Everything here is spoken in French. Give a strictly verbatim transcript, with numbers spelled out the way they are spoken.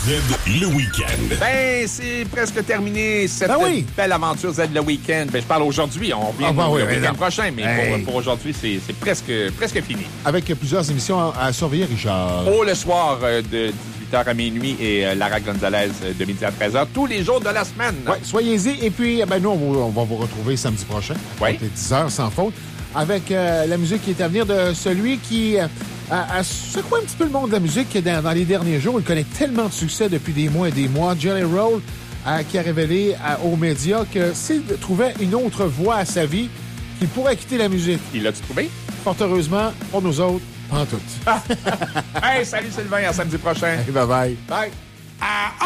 Z le week-end. Ben, c'est presque terminé cette Ben oui. belle aventure Z le week-end. Ben, je parle aujourd'hui. On revient Ah ben oui, le oui, week-end non. prochain, mais Hey. pour, pour aujourd'hui, c'est c'est presque, presque fini. Avec plusieurs émissions à, à surveiller, Richard. Oh, le soir euh, de dix-huit heures à minuit et euh, Lara Gonzalez euh, de midi à treize heures, tous les jours de la semaine. Ouais, soyez-y. Et puis, ben, nous, on va, on va vous retrouver samedi prochain. Ouais. À dix heures sans faute. Avec euh, la musique qui est à venir de celui qui euh, a, a secoué un petit peu le monde de la musique dans, dans les derniers jours. Il connaît tellement de succès depuis des mois et des mois. Jelly Roll, euh, qui a révélé euh, aux médias que s'il trouvait une autre voie à sa vie, qu'il pourrait quitter la musique. Il l'a-tu trouvé? Fort heureusement, pour nous autres, pas en tout. Hey, salut Sylvain, à samedi prochain. Hey, bye bye. Bye.